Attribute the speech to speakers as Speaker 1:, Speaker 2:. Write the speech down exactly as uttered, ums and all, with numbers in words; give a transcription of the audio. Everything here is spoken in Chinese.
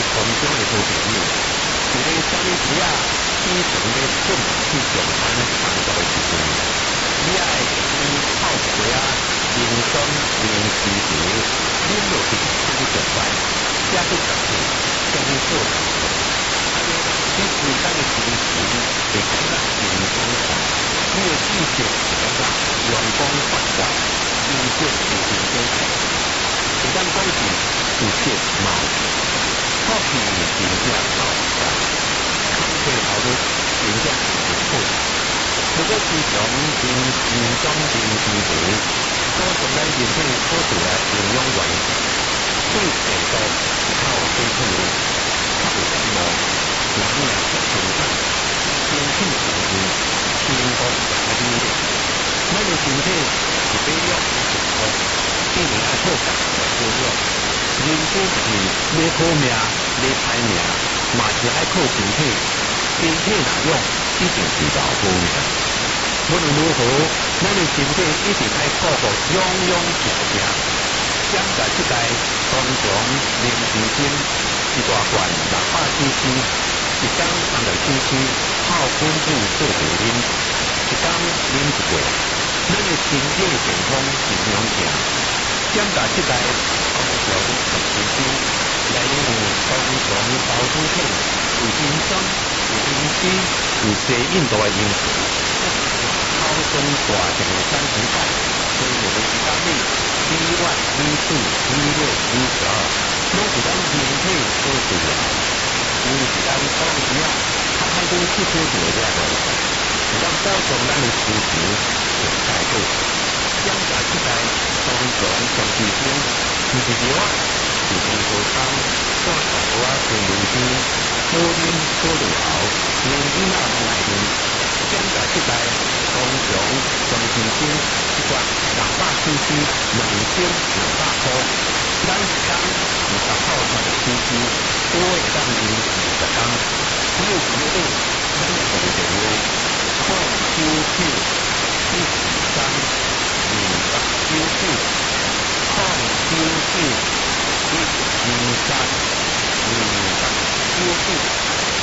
Speaker 1: 空中的好朋友，一个什么时啊，天上的准去上班工作的时阵，你爱去泡一杯啊，人生零时茶，饮落去出去上班，写去十岁，将你做成功。你时间的精神会感觉轻松快，你的知识会感觉阳光发达，生活是真精彩。会当讲是有色貌，靠近真正靠实，康体效率真正是不错。如果时常饮二种零食茶，造成咱人体好处来营养元素，对病毒是较有保护的，较袂感冒。人也较健康，身体健康，幸福也美丽。咱的身体是美丽幸福，必然爱好感来保养。人生是要好命，要歹命，嘛是爱靠身体。身体若用，一定是老好命。无论如何，咱的身体一定爱顾顾勇勇正正。现在这台通常零时间一大罐六百 C C。一缸三百 C C 泡昆布做茶饮，一缸饮一杯，咱的身体健康是两件。检查这台通常十 C C 内有通常包装品、有磷酸、有磷脂、有西印度的因素，超中大型的三层钙，所以维他命 B 一、B 四、B 六、B 十二，拢是咱人体所需要。因为是咱当时啊，较海边出出就了落来，是咱保障咱的心情上介好。检查这台通常上治间，毋是药啊，是红豆汤、蒜头啊、青梅汤，好啉好入喉，连囡仔拢爱啉。检查这台通常上治间一罐六百 C C， 两千两百块。咱一缸二十泡三十 C C， 多会当啉二十缸。你有需要，咱就打电话零九九一四三二八九九零九九一四三二八九九。